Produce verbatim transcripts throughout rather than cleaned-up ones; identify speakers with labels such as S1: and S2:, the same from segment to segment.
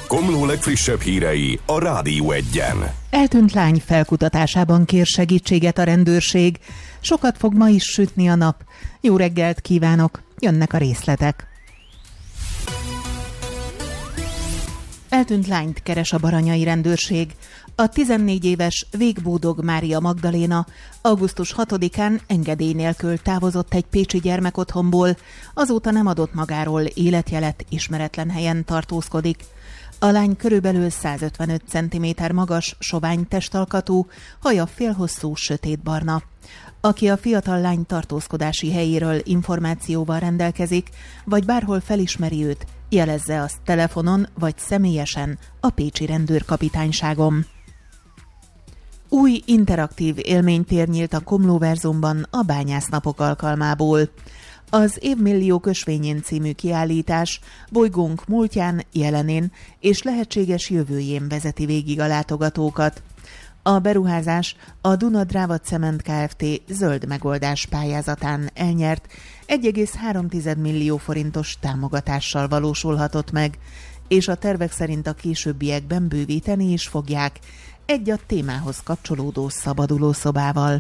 S1: Komló legfrissebb hírei a Rádió Egyen.
S2: Eltűnt lány felkutatásában kér segítséget a rendőrség. Sokat fog ma is sütni a nap. Jó reggelt kívánok, jönnek a részletek. Eltűnt lányt keres a baranyai rendőrség. A tizennégy éves Végbódog Mária Magdaléna augusztus hatodikán engedély nélkül távozott egy pécsi gyermekotthonból, azóta nem adott magáról életjelet, ismeretlen helyen tartózkodik. A lány körülbelül százötvenöt centiméter magas, sovány testalkatú, haja félhosszú, sötétbarna. Aki a fiatal lány tartózkodási helyéről információval rendelkezik, vagy bárhol felismeri őt, jelezze azt telefonon vagy személyesen a pécsi rendőrkapitányságon. Új interaktív élménytér nyílt a Komlóverzumban a bányásznapok alkalmából. Az Évmilliók ösvényén című kiállítás bolygónk múltján, jelenén és lehetséges jövőjén vezeti végig a látogatókat. A beruházás a Duna Dráva Cement Kft. Zöld megoldás pályázatán elnyert egy egész három millió forintos támogatással valósulhatott meg, és a tervek szerint a későbbiekben bővíteni is fogják egy a témához kapcsolódó szabadulószobával.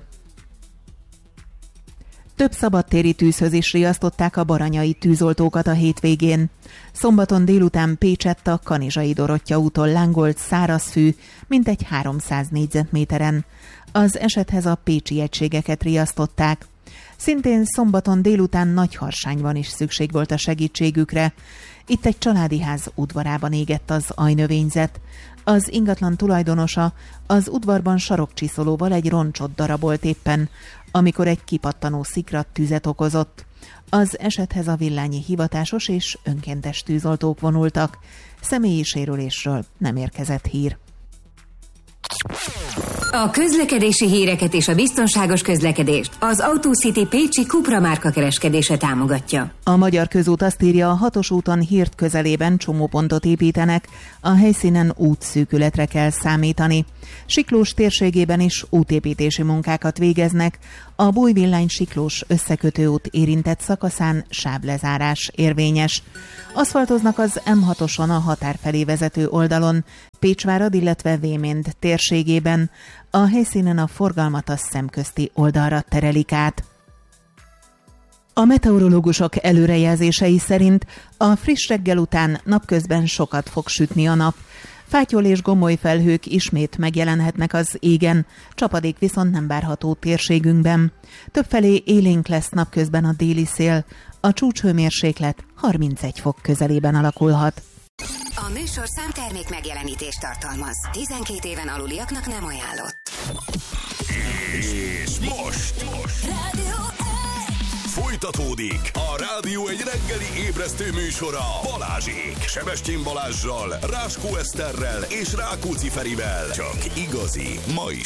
S2: Több szabadtéri tűzhöz is riasztották a baranyai tűzoltókat a hétvégén. Szombaton délután Pécsett a Kanizsai Dorottya úton lángolt száraz fű, mintegy háromszáz négyzetméteren. Az esethez a pécsi egységeket riasztották. Szintén szombaton délután Nagyharsányban is szükség volt a segítségükre. Itt egy családi ház udvarában égett az ajnövényzet. Az ingatlan tulajdonosa az udvarban sarokcsiszolóval egy roncsot darabolt éppen, amikor egy kipattanó szikra tüzet okozott. Az esethez a villányi hivatásos és önkéntes tűzoltók vonultak. Személyi sérülésről nem érkezett hír.
S3: A közlekedési híreket és a biztonságos közlekedést az AutoCity pécsi Cupra márka kereskedése támogatja.
S2: A Magyar Közút azt írja, a hatos úton Hírt közelében csomópontot építenek, a helyszínen útszűkületre kell számítani. Siklós térségében is útépítési munkákat végeznek, a Bújvillány-Siklós összekötőút érintett szakaszán sávlezárás érvényes. Aszfaltoznak az em hatoson a határ felé vezető oldalon, Pécsvárad, illetve Véménd térségében. A helyszínen a forgalmat a szemközti oldalra terelik át. A meteorológusok előrejelzései szerint a friss reggel után napközben sokat fog sütni a nap. Fátyol és gomoly felhők ismét megjelenhetnek az égen, csapadék viszont nem várható térségünkben. Többfelé élénk lesz napközben a déli szél, a csúcshőmérséklet harmincegy fok közelében alakulhat.
S3: A műsor számtermék megjelenítést tartalmaz. tizenkét éven aluliaknak nem ajánlott.
S1: És most, most.
S3: Rádió
S1: Folytatódik a Rádió egy reggeli ébresztő műsora Balázsék. Sebestyén Balázssal, Ráskó Eszterrel és Rákóczi Ferivel. Csak igazi, ma is